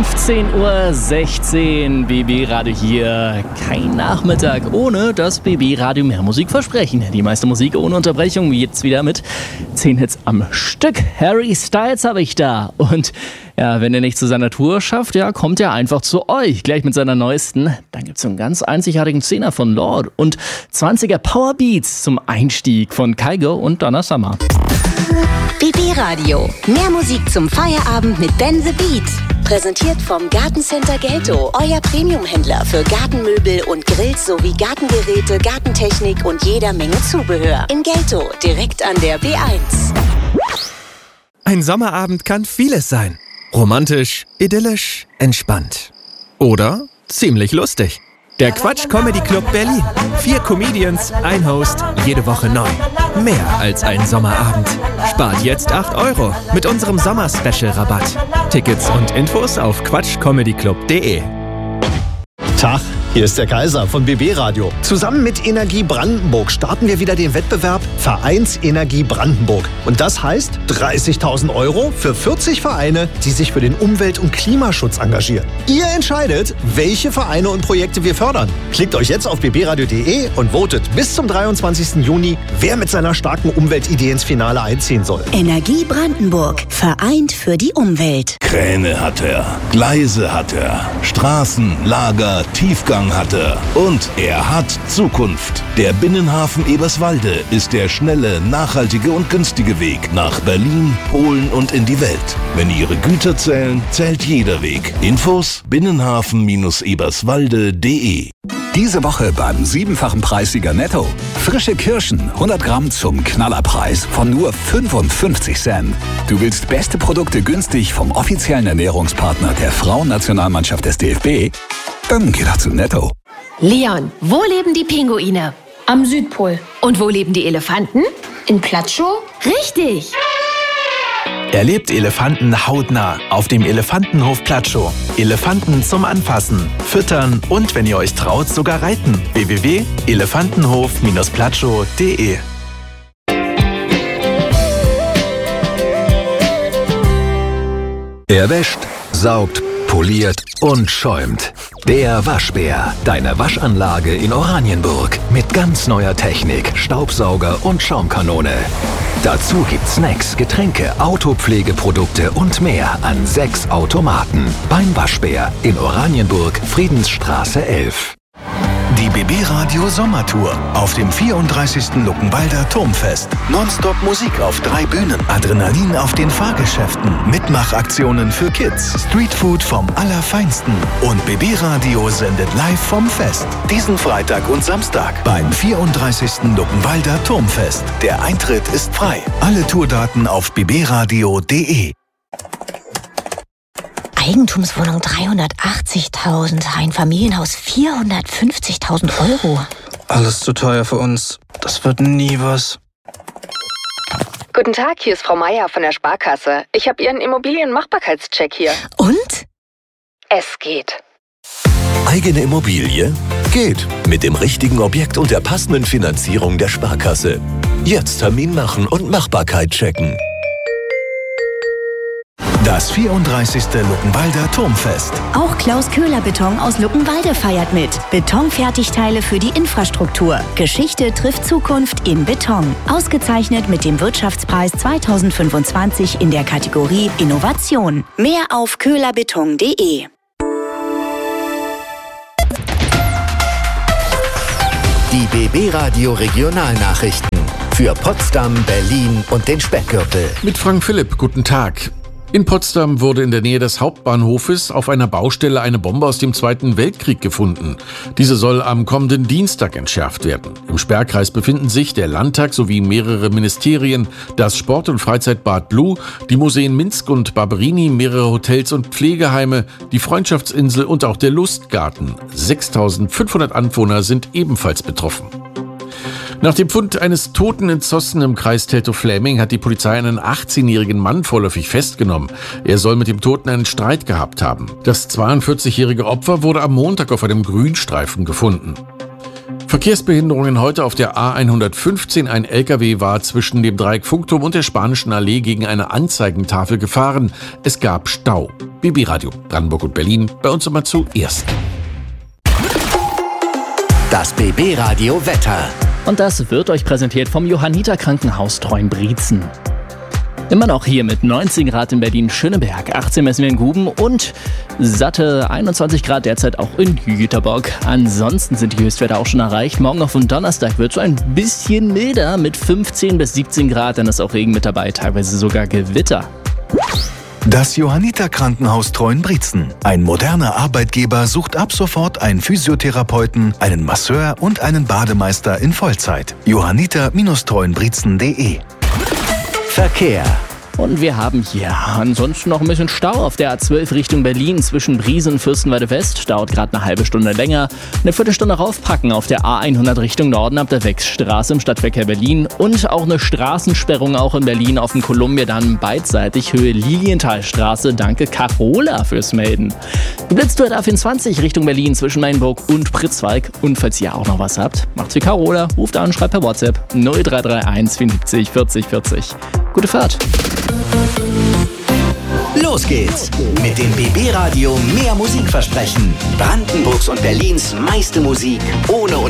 15:16 Uhr, BB Radio hier. Kein Nachmittag ohne das BB Radio mehr Musik versprechen. Die meiste Musik ohne Unterbrechung, jetzt wieder mit 10 Hits am Stück. Harry Styles habe ich da. Und ja, wenn er nicht zu seiner Tour schafft, ja, kommt er einfach zu euch. Gleich mit seiner neuesten. Dann gibt es einen ganz einzigartigen Zehner von Lord und 20er Powerbeats zum Einstieg von Kygo und Donna Summer. BB Radio. Mehr Musik zum Feierabend mit Ben the Beat. Präsentiert vom Gartencenter Gelto, euer Premium-Händler für Gartenmöbel und Grills sowie Gartengeräte, Gartentechnik und jeder Menge Zubehör. In Gelto, direkt an der B1. Ein Sommerabend kann vieles sein. Romantisch, idyllisch, entspannt. Oder ziemlich lustig. Der Quatsch Comedy Club Berlin. 4 Comedians, ein Host, jede Woche neu. Mehr als ein Sommerabend. Spart jetzt 8 € mit unserem Sommer-Special-Rabatt. Tickets und Infos auf quatschcomedyclub.de. Tag, hier ist der Kaiser von BB Radio. Zusammen mit Energie Brandenburg starten wir wieder den Wettbewerb Vereinsenergie Brandenburg. Und das heißt 30.000 € für 40 Vereine, die sich für den Umwelt- und Klimaschutz engagieren. Ihr entscheidet, welche Vereine und Projekte wir fördern. Klickt euch jetzt auf bbradio.de und votet bis zum 23. Juni, wer mit seiner starken Umweltidee ins Finale einziehen soll. Energie Brandenburg. Vereint für die Umwelt. Kräne hat er, Gleise hat er, Straßen, Lager, Tiefgang hat er. Und er hat Zukunft. Der Binnenhafen Eberswalde ist der schnelle, nachhaltige und günstige Weg nach Berlin, Polen und in die Welt. Wenn Ihre Güter zählen, zählt jeder Weg. Infos binnenhafen-eberswalde.de. Diese Woche beim 7-fachen Preissieger Netto. Frische Kirschen, 100 Gramm zum Knallerpreis von nur 55 Cent. Du willst beste Produkte günstig vom offiziellen Ernährungspartner der Frauennationalmannschaft des DFB? Dann geh doch zu Netto. Leon, wo leben die Pinguine? Am Südpol. Und wo leben die Elefanten? In Platschow? Richtig! Erlebt Elefanten hautnah auf dem Elefantenhof Platschow. Elefanten zum Anfassen, Füttern und, wenn ihr euch traut, sogar reiten. www.elefantenhof-platschow.de. Er wäscht, saugt, poliert und schäumt. Der Waschbär, deine Waschanlage in Oranienburg. Mit ganz neuer Technik, Staubsauger und Schaumkanone. Dazu gibt's Snacks, Getränke, Autopflegeprodukte und mehr an 6 Automaten. Beim Waschbär in Oranienburg, Friedensstraße 11. Die BB Radio Sommertour auf dem 34. Luckenwalder Turmfest. Nonstop Musik auf 3 Bühnen, Adrenalin auf den Fahrgeschäften, Mitmachaktionen für Kids, Streetfood vom Allerfeinsten und BB Radio sendet live vom Fest. Diesen Freitag und Samstag beim 34. Luckenwalder Turmfest. Der Eintritt ist frei. Alle Tourdaten auf bbradio.de. Eigentumswohnung 380.000, ein Familienhaus 450.000 €. Alles zu teuer für uns. Das wird nie was. Guten Tag, hier ist Frau Meier von der Sparkasse. Ich habe Ihren Immobilienmachbarkeitscheck hier. Und? Es geht. Eigene Immobilie? Geht. Mit dem richtigen Objekt und der passenden Finanzierung der Sparkasse. Jetzt Termin machen und Machbarkeit checken. Das 34. Luckenwalder Turmfest. Auch Klaus Köhler Beton aus Luckenwalde feiert mit. Betonfertigteile für die Infrastruktur. Geschichte trifft Zukunft in Beton. Ausgezeichnet mit dem Wirtschaftspreis 2025 in der Kategorie Innovation. Mehr auf köhlerbeton.de. Die BB Radio Regionalnachrichten für Potsdam, Berlin und den Speckgürtel. Mit Frank Philipp, guten Tag. In Potsdam wurde in der Nähe des Hauptbahnhofes auf einer Baustelle eine Bombe aus dem Zweiten Weltkrieg gefunden. Diese soll am kommenden Dienstag entschärft werden. Im Sperrkreis befinden sich der Landtag sowie mehrere Ministerien, das Sport- und Freizeitbad Blue, die Museen Minsk und Barberini, mehrere Hotels und Pflegeheime, die Freundschaftsinsel und auch der Lustgarten. 6.500 Anwohner sind ebenfalls betroffen. Nach dem Fund eines Toten in Zossen im Kreis Teltow-Fläming hat die Polizei einen 18-jährigen Mann vorläufig festgenommen. Er soll mit dem Toten einen Streit gehabt haben. Das 42-jährige Opfer wurde am Montag auf einem Grünstreifen gefunden. Verkehrsbehinderungen heute auf der A115. Ein LKW war zwischen dem Dreieck Funkturm und der Spanischen Allee gegen eine Anzeigentafel gefahren. Es gab Stau. BB Radio Brandenburg und Berlin, bei uns immer zuerst. Das BB Radio Wetter. Und das wird euch präsentiert vom Johanniter Krankenhaus Treuenbrietzen. Immer noch hier mit 19 Grad in Berlin-Schöneberg, 18 messen wir in Guben und satte 21 Grad derzeit auch in Jüterbock. Ansonsten sind die Höchstwerte auch schon erreicht. Morgen auf den Donnerstag wird es ein bisschen milder mit 15 bis 17 Grad, dann ist auch Regen mit dabei, teilweise sogar Gewitter. Das Johanniter Krankenhaus Treuenbrietzen. Ein moderner Arbeitgeber sucht ab sofort einen Physiotherapeuten, einen Masseur und einen Bademeister in Vollzeit. johanniter-treuenbrietzen.de. Verkehr. Und wir haben hier ansonsten noch ein bisschen Stau auf der A12 Richtung Berlin zwischen Briesen und Fürstenwalde West. Dauert gerade eine halbe Stunde länger. Eine Viertelstunde raufpacken auf der A100 Richtung Norden ab der Wechsstraße im Stadtverkehr Berlin. Und auch eine Straßensperrung auch in Berlin auf dem Columbia dann beidseitig Höhe Lilienthalstraße. Danke Carola fürs Melden. Geblitzt wird A24 Richtung Berlin zwischen Mainburg und Pritzwalk. Und falls ihr auch noch was habt, macht's wie Carola. Ruft an, schreibt per WhatsApp 0331 74 40 40. Gute Fahrt. Los geht's mit dem BB Radio mehr Musik versprechen. Brandenburgs und Berlins meiste Musik ohne